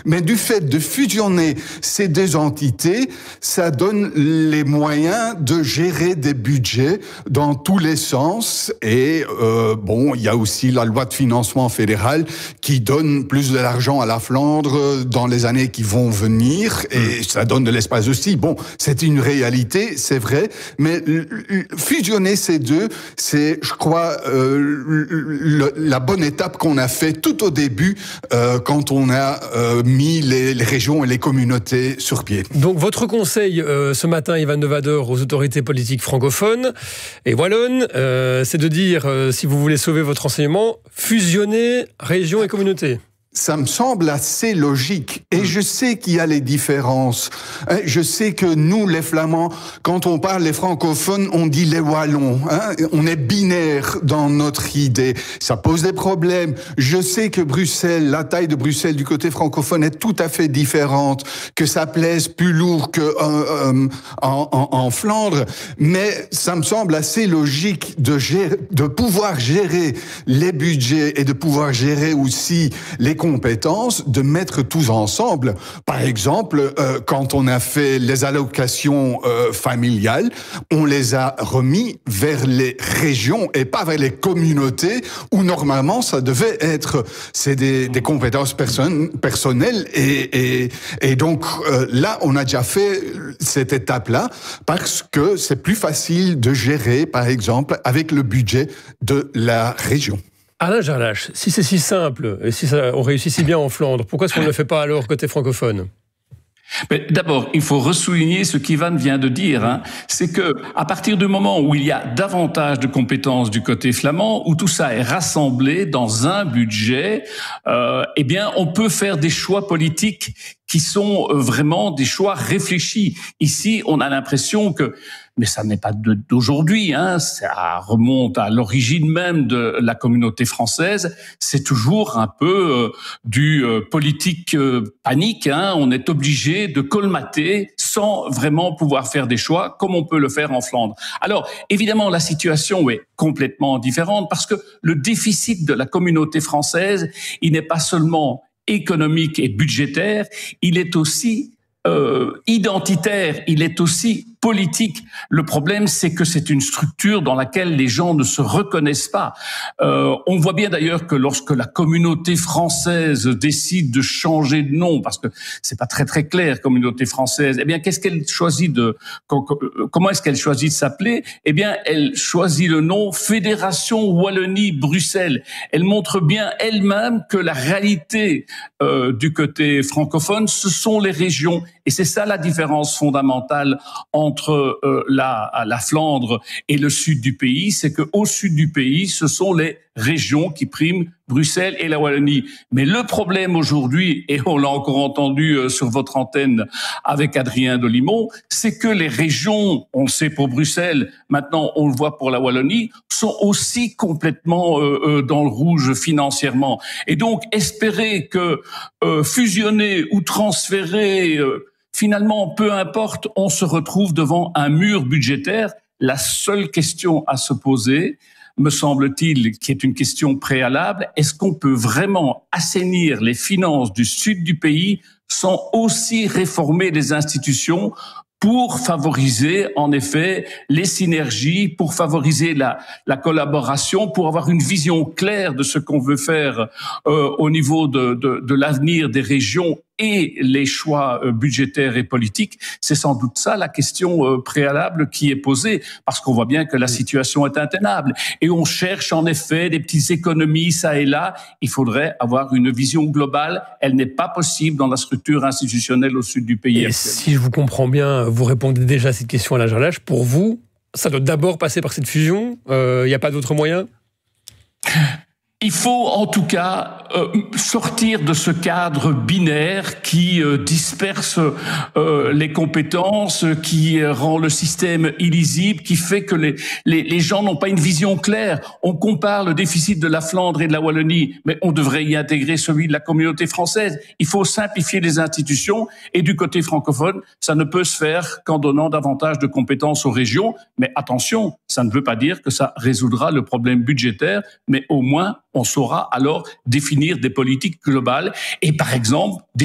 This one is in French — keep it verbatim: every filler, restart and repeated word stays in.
Mais du fait de fusionner ces deux entités, ça donne les moyens de gérer des budgets dans tous les sens. Et euh, bon, il y a aussi la loi de financement fédéral qui donne plus de l'argent à la Flandre dans les années qui vont venir. Et ça donne de l'espace aussi. Bon, c'est une réalité, c'est vrai. Mais fusionner ces deux, c'est, je crois, euh, le, la bonne étape qu'on a fait tout au début euh, quand on a euh, mis les, les régions et les communautés sur pied. Donc votre conseil euh, ce matin, Ivan Nevadeur, aux autorités politiques francophones et wallonnes, euh, c'est de dire, euh, si vous voulez sauver votre enseignement, fusionner régions et communautés. Ça me semble assez logique. Et je sais qu'il y a les différences. Je sais que nous, les Flamands, quand on parle les francophones, on dit les Wallons. Hein? On est binaire dans notre idée. Ça pose des problèmes. Je sais que Bruxelles, la taille de Bruxelles du côté francophone est tout à fait différente, que ça plaise plus lourd que euh, en, en, en Flandre. Mais ça me semble assez logique de, gérer, de pouvoir gérer les budgets et de pouvoir gérer aussi les compétences, de mettre tous ensemble. Par exemple, euh, quand on a fait les allocations euh, familiales, on les a remis vers les régions et pas vers les communautés où normalement ça devait être. C'est des, des compétences person- personnelles et, et, et donc euh, là on a déjà fait cette étape-là parce que c'est plus facile de gérer, par exemple, avec le budget de la région. Alain Gerlache, si c'est si simple, et si ça, on réussit si bien en Flandre, pourquoi est-ce qu'on ne le fait pas alors côté francophone ? Mais d'abord, il faut ressouligner ce qu'Ivan vient de dire, hein. C'est que à partir du moment où il y a davantage de compétences du côté flamand, où tout ça est rassemblé dans un budget, euh, eh bien, on peut faire des choix politiques qui sont vraiment des choix réfléchis. Ici, on a l'impression que, mais ça n'est pas d'aujourd'hui, hein, ça remonte à l'origine même de la communauté française, c'est toujours un peu euh, du euh, politique euh, panique, hein, on est obligé de colmater sans vraiment pouvoir faire des choix comme on peut le faire en Flandre. Alors, évidemment, la situation est complètement différente parce que le déficit de la communauté française, il n'est pas seulement économique et budgétaire, il est aussi euh, identitaire, il est aussi politique. Le problème, c'est que c'est une structure dans laquelle les gens ne se reconnaissent pas. Euh, on voit bien d'ailleurs que lorsque la communauté française décide de changer de nom, parce que c'est pas très très clair, communauté française, eh bien, qu'est-ce qu'elle choisit de, comment est-ce qu'elle choisit de s'appeler? Eh bien, elle choisit le nom Fédération Wallonie-Bruxelles. Elle montre bien elle-même que la réalité euh, du côté francophone, ce sont les régions. Et c'est ça la différence fondamentale entre euh, la, la Flandre et le sud du pays, c'est qu'au sud du pays, ce sont les régions qui priment Bruxelles et la Wallonie. Mais le problème aujourd'hui, et on l'a encore entendu euh, sur votre antenne avec Adrien Delimon, c'est que les régions, on le sait pour Bruxelles, maintenant on le voit pour la Wallonie, sont aussi complètement euh, euh, dans le rouge financièrement. Et donc espérer que euh, fusionner ou transférer euh, finalement, peu importe, on se retrouve devant un mur budgétaire. La seule question à se poser, me semble-t-il, qui est une question préalable, est-ce qu'on peut vraiment assainir les finances du sud du pays sans aussi réformer les institutions pour favoriser, en effet, les synergies, pour favoriser la, la collaboration, pour avoir une vision claire de ce qu'on veut faire euh, au niveau de, de, de l'avenir des régions et les choix euh, budgétaires et politiques. C'est sans doute ça la question euh, préalable qui est posée, parce qu'on voit bien que la situation est intenable. Et on cherche en effet des petites économies ça et là. Il faudrait avoir une vision globale. Elle n'est pas possible dans la structure institutionnelle au sud du pays. Et si je vous comprends bien, vous répondez déjà à cette question à Alain Gerlache. Pour vous, ça doit d'abord passer par cette fusion. Il euh, n'y a pas d'autre moyen ? Il faut en tout cas euh, sortir de ce cadre binaire qui euh, disperse euh, les compétences, qui euh, rend le système illisible, qui fait que les, les, les gens n'ont pas une vision claire. On compare le déficit de la Flandre et de la Wallonie, mais on devrait y intégrer celui de la communauté française. Il faut simplifier les institutions et du côté francophone, ça ne peut se faire qu'en donnant davantage de compétences aux régions. Mais attention, ça ne veut pas dire que ça résoudra le problème budgétaire, mais au moins on saura alors définir des politiques globales et par exemple